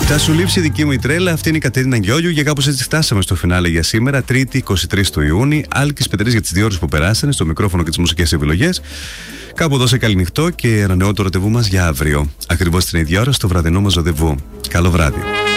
Θα σου λείψει η δική μου η τρέλα. Αυτή είναι η Κατερίνα Γκιόλιου και κάπως έτσι φτάσαμε στο φινάλε για σήμερα, Τρίτη 23 του Ιούνιου. Άλκης Πετρής για τις 2 ώρες που περάσανε, στο μικρόφωνο και τις μουσικές επιλογές. Κάπου εδώ σε καληνυχτό και ανανεώ το ραντεβού μας για αύριο. Ακριβώς την ίδια ώρα στο βραδινό μας ραντεβού. Καλό βράδυ.